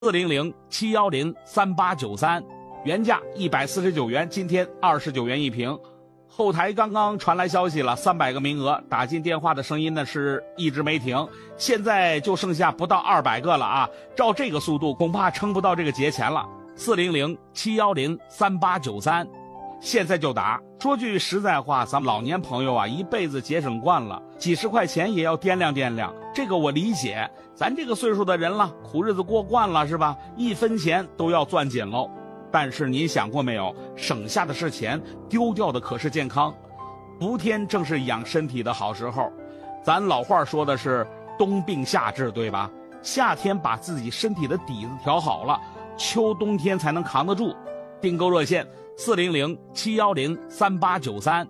400-710-3893，原价149元，今天29元一瓶。后台刚刚传来消息了，300个名额，打进电话的声音呢是一直没停，现在就剩下不到200个了啊！照这个速度，恐怕撑不到这个节前了。400-710-3893，现在就打。说句实在话，咱们老年朋友啊，一辈子节省惯了，几十块钱也要掂量掂量，这个我理解。咱这个岁数的人了，苦日子过惯了是吧？一分钱都要攥紧喽。但是您想过没有，省下的是钱，丢掉的可是健康。伏天正是养身体的好时候，咱老话说的是冬病夏治，对吧？夏天把自己身体的底子调好了，秋冬天才能扛得住。订购热线400-710-3893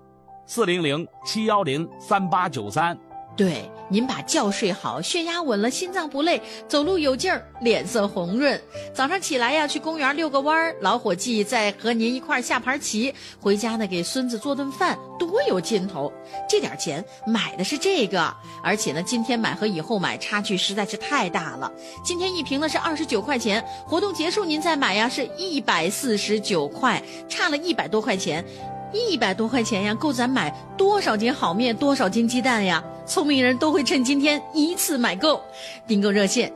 400-710-3893。 对，您把觉睡好，血压稳了，心脏不累，走路有劲儿，脸色红润。早上起来呀，去公园遛个弯儿，老伙计再和您一块儿下盘棋，回家呢给孙子做顿饭，多有劲头。这点钱买的是这个，而且呢，今天买和以后买差距实在是太大了。今天一瓶呢是29块钱，活动结束您再买呀是149块，差了100多块钱。100多块钱呀，够咱买多少斤好面，多少斤鸡蛋呀？聪明人都会趁今天一次买够。订购热线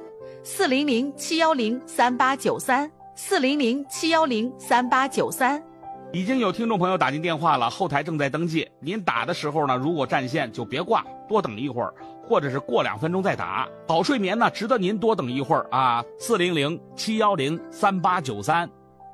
400-710-3893 400-710-3893。 已经有听众朋友打进电话了，后台正在登记。您打的时候呢，如果占线就别挂，多等一会儿，或者是过2分钟再打。好睡眠呢，值得您多等一会儿啊。400-710-3893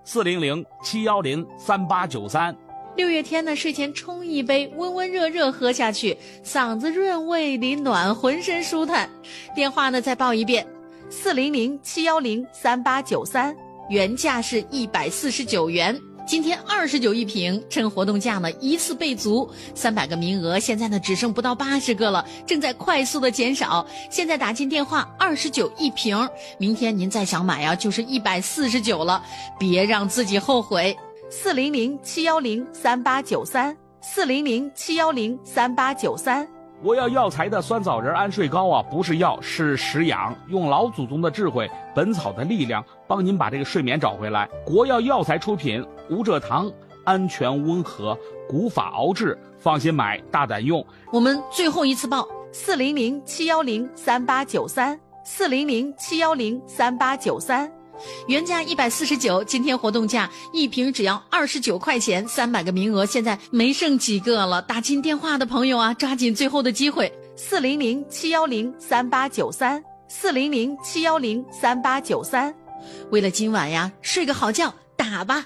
400-710-3893。 6月天呢，睡前冲一杯，温温热热喝下去，嗓子润胃里暖，浑身舒坦。电话呢再报一遍，400-710-3893，原价是149元，今天29一瓶，趁活动价呢一次备足，300个名额，现在呢只剩不到80个了，正在快速的减少。现在打进电话29一瓶，明天您再想买啊，就是149了，别让自己后悔。400-710-3893 400-710-3893。 我要药材的酸枣仁安睡膏啊，不是药，是食养，用老祖宗的智慧，本草的力量，帮您把这个睡眠找回来。国药药材出品，无蔗糖，安全温和，古法熬制，放心买，大胆用。 我们最后一次报400-710-3893 400-710-3893。原价149，今天活动价一瓶只要29块钱，300个名额，现在没剩几个了。打进电话的朋友啊，抓紧最后的机会。400-710-3893 400-710-3893。为了今晚呀，睡个好觉，打吧。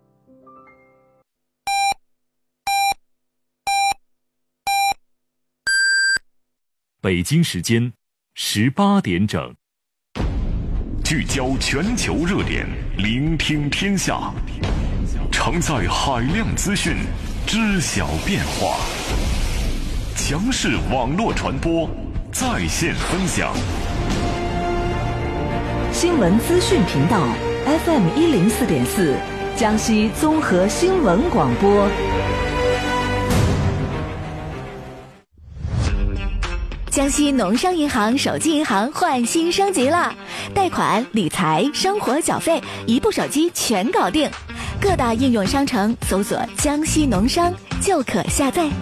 北京时间18点整。聚焦全球热点，聆听天下，承载海量资讯，知晓变化。强势网络传播，在线分享。 新闻资讯频道 FM104.4，江西综合新闻广播。 江西农商银行手机银行换新升级了，贷款、理财、生活缴费，一部手机全搞定。各大应用商城搜索江西农商就可下载。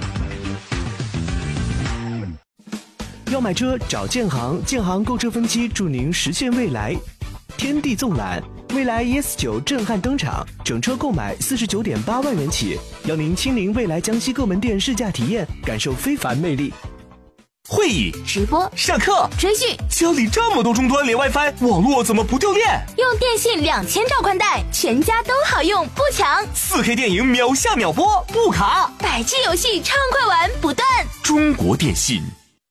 要买车找建行，建行购车分期助您实现未来。天地纵览，蔚来 ES9 震撼登场，整车购买49.8万元起，邀您亲临蔚来江西各门店试驾体验，感受非凡魅力。 会议、 直播、 上课、 追剧， 家里这么多终端连 WiFi， 网络怎么不掉链？ 用电信2000兆宽带，全家都好用，不抢。 4K 电影秒下秒播，不卡。 100G 游戏畅快玩不断。 中国电信。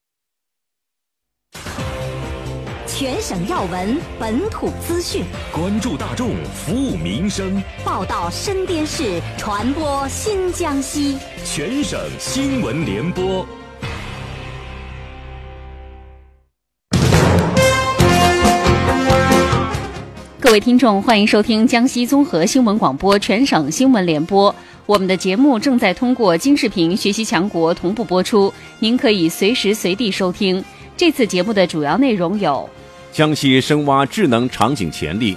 全省要闻，本土资讯， 关注大众，服务民生， 报道深滇市，传播新江西。 全省新闻联播。 各位听众，欢迎收听江西综合新闻广播全省新闻联播。我们的节目正在通过金视频学习强国同步播出，您可以随时随地收听。这次节目的主要内容有： 江西深挖智能场景潜力，